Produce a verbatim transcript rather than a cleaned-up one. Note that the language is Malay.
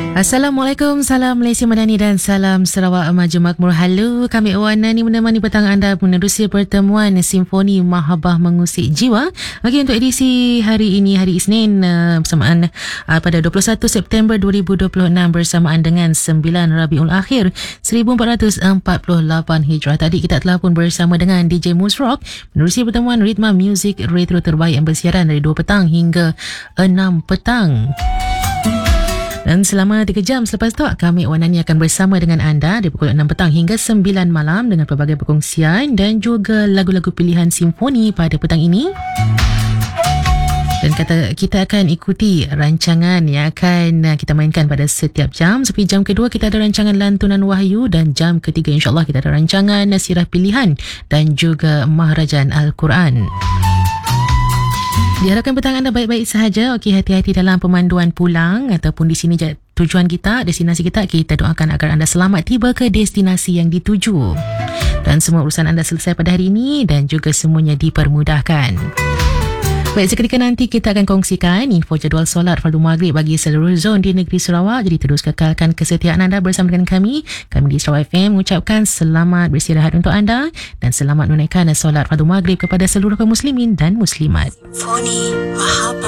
Assalamualaikum, salam Malaysia Madani dan salam Sarawak Maju Makmur. Halo, kami Wana ni menemani petang anda menerusi pertemuan Simfoni Mahabbah Mengusik Jiwa. Okey, untuk edisi hari ini, hari Isnin uh, bersamaan uh, pada dua puluh satu September dua ribu dua puluh enam bersamaan dengan sembilan Rabiul Akhir seribu empat ratus empat puluh lapan Hijrah. Tadi kita telah pun bersama dengan D J Moose Rock menerusi pertemuan ritma muzik retro terbaik yang bersiaran dari dua petang hingga enam petang. Dan selama tiga jam selepas tu, kami Wana ni akan bersama dengan anda dari pukul enam petang hingga sembilan malam dengan pelbagai perkongsian dan juga lagu-lagu pilihan simfoni pada petang ini. Dan kata kita akan ikuti rancangan yang akan kita mainkan pada setiap jam. Seperti jam kedua kita ada rancangan lantunan wahyu dan jam ketiga insyaAllah kita ada rancangan sirah pilihan dan juga mahrajan Al-Quran. Diharapkan petang anda baik-baik sahaja. Okey, hati-hati dalam pemanduan pulang ataupun di sini tujuan kita, destinasi kita. Kita doakan agar anda selamat tiba ke destinasi yang dituju. Dan semua urusan anda selesai pada hari ini dan juga semuanya dipermudahkan. Baik, seketika nanti kita akan kongsikan info jadual solat fardu maghrib bagi seluruh zon di negeri Sarawak. Jadi terus kekalkan kesetiaan anda bersama dengan kami. Kami di Sarawak F M mengucapkan selamat beristirahat untuk anda dan selamat menunaikan solat fardu maghrib kepada seluruh kaum muslimin dan muslimat. Simfoni Mahabbah.